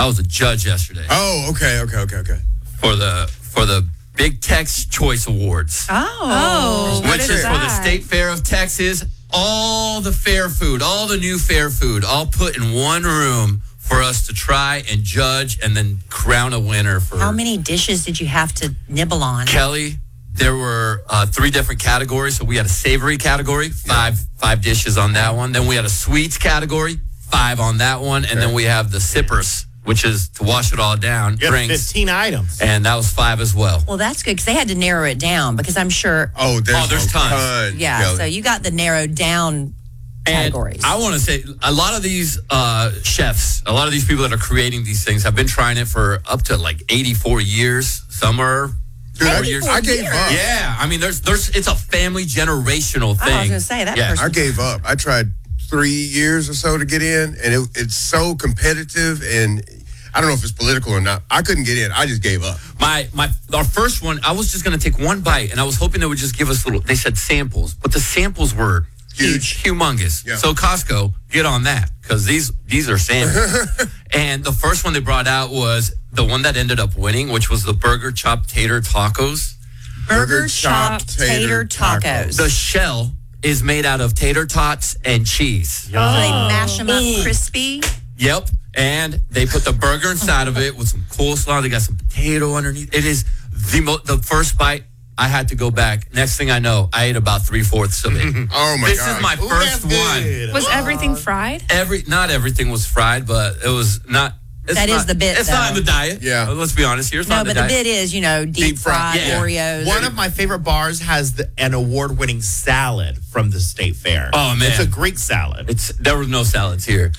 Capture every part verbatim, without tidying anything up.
I was a judge yesterday. Oh, okay, okay, okay, okay. For the for the Big Tex Choice Awards. Oh, which is, is for the State Fair of Texas. All the fair food, all the new fair food, all put in one room for us to try and judge and then crown a winner for. How many dishes did you have to nibble on? Kelly, there were uh, three different categories. So we had a savory category, five yeah. five dishes on that one. Then we had a sweets category, five on that one. And okay. then we have the sippers, which is to wash it all down. You drinks. fifteen items. And that was five as well. Well, that's good because they had to narrow it down because I'm sure. Oh, there's, oh, there's tons. Ton, yeah, Kelly. So you got the narrowed down categories. And I want to say a lot of these uh, chefs, a lot of these people that are creating these things have been trying it for up to like eighty-four years. Some are Dude, four I, years. I gave up. Yeah, I mean, there's, there's, it's a family generational thing. I was going to say that. Yeah. person. I gave up. I tried three years or so to get in, and it, it's so competitive, and I don't know if it's political or not. I couldn't get in. I just gave up. My my our first one, I was just going to take one bite, and I was hoping they would just give us little. They said samples, but the samples were huge, humongous. Yeah. So Costco, get on that because these these are samples. And the first one they brought out was the one that ended up winning, which was the burger chop tater tacos. Burger chop tater tacos. The shell is made out of tater tots and cheese. Oh. So they mash them up Ooh. crispy. Yep. And they put the burger inside of it with some coleslaw. They got some potato underneath. It is the mo- the first bite. I had to go back. Next thing I know, I ate about three fourths of it. Oh my god! This is my Ooh, first one. Was everything fried? Every not everything was fried, but it was not. It's that not, is the bit. It's though. not in the diet. Yeah. Uh, let's be honest here. It's no, not in but the, the diet. bit is, you know, deep, Deep fried, fried yeah. Oreos. One of my favorite bars has the, an award-winning salad from the State Fair. Oh man, it's a Greek salad. It's there were no salads here.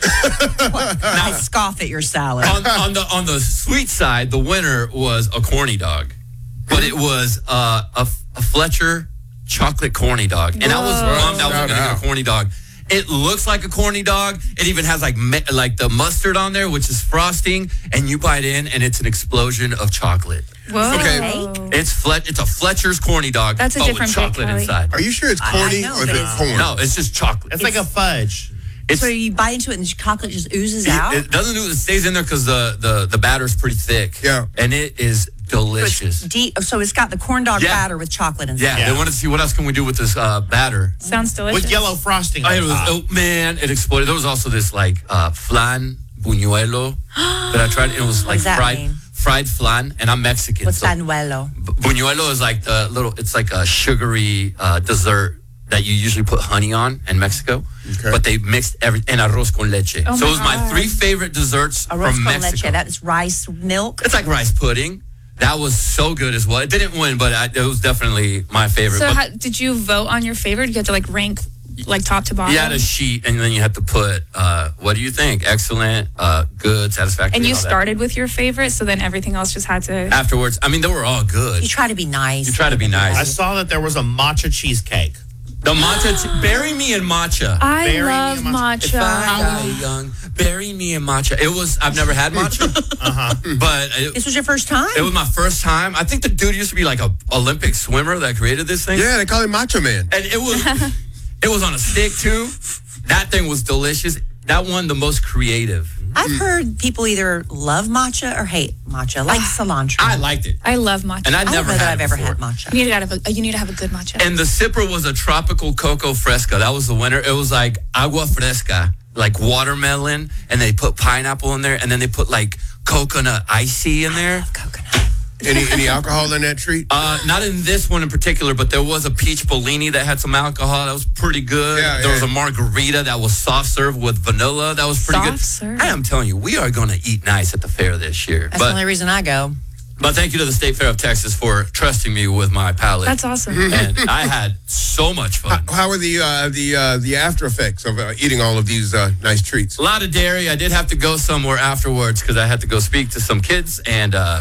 I scoff at your salad. on, on the on the sweet side, the winner was a corny dog, but it was uh, a, a Fletcher chocolate corny dog, and Whoa. I was bummed I wasn't going to get a corny dog. It looks like a corny dog. It even has like me- like the mustard on there, which is frosting, and you bite in, and it's an explosion of chocolate. Whoa. Okay. It's Flet- It's a Fletcher's corny dog. That's a but different with chocolate bit, inside. Are you sure it's corny know, or is but it it's- corn? No, it's just chocolate. It's, like a fudge. It's, so you bite into it and the chocolate just oozes out? It doesn't do. It stays in there because the the the batter's pretty thick. Yeah, and it is delicious. So it's, deep, so it's got the corn dog yeah. batter with chocolate inside. Yeah, yeah, they wanted to see what else can we do with this uh, batter. Sounds delicious. With yellow frosting on Oh, it was, top. oh man, it exploded. There was also this like uh, flan buñuelo that I tried. It was like fried mean? fried flan, and I'm Mexican. What's so panuelo? Buñuelo is like the little. It's like a sugary uh, dessert that you usually put honey on in Mexico, okay. but they mixed every and arroz con leche. Oh so my it was my God. three favorite desserts Arroz from con Mexico. leche. That is rice milk. It's like rice pudding. That was so good as well. It didn't win, but I, it was definitely my favorite. So but how, did you vote on your favorite? You had to like rank like top to bottom? you had a sheet, and then you had to put, uh, what do you think? Excellent, uh, good, satisfactory. And you all that. started with your favorite, so then everything else just had to... Afterwards, I mean, they were all good. You try to be nice. You try to be nice. I saw that there was a matcha cheesecake. The matcha, bury me in matcha. I Bury me love in matcha. If I matcha. die young, bury me in matcha. It was, I've never had matcha, Uh-huh. but it, This was your first time? it was my first time. I think the dude used to be like a Olympic swimmer that created this thing. Yeah, they call him Macho Man. And it was, it was on a stick too. That thing was delicious. That one, the most creative. I've heard people either love matcha or hate matcha, like cilantro. I liked it. I love matcha. And I I don't never know that had I've it ever before. had matcha. You need to have a, you need to have a good matcha. And the sipper was a tropical coco fresca. That was the winner. It was like agua fresca, like watermelon, and they put pineapple in there, and then they put like coconut icy in there. Coconut. Any any alcohol in that treat? Uh, not in this one in particular, but there was a peach Bellini that had some alcohol. That was pretty good. Yeah, there yeah. was a margarita that was soft serve with vanilla. That was pretty Soft good. serve? I am telling you, we are going to eat nice at the fair this year. That's but, the only reason I go. but thank you to the State Fair of Texas for trusting me with my palate. That's awesome. And I had so much fun. How are the uh, the uh, the after effects of uh, eating all of these uh, nice treats? A lot of dairy. I did have to go somewhere afterwards because I had to go speak to some kids, and uh,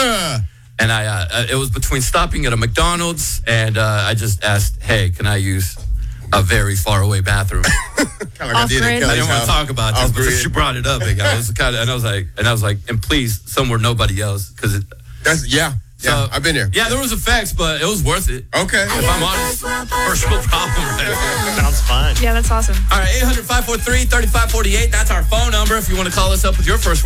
and I uh, it was between stopping at a McDonald's, and uh, I just asked, "Hey, can I use a very far away bathroom?" Kind of like I did at Off-grid. I Kelly's didn't want house. to talk about this, but Off-grid. she brought it up. Like, I was kind of, and I was like, and I was like, and please, somewhere nobody else, because it. That's yeah, yeah. So- I've been there. Yeah, there was effects, but it was worth it. Okay. If I'm honest, first world problem. Right? Sounds fun. Yeah, that's awesome. All right, eight hundred, five four three, three five four eight. That's our phone number if you want to call us up with your first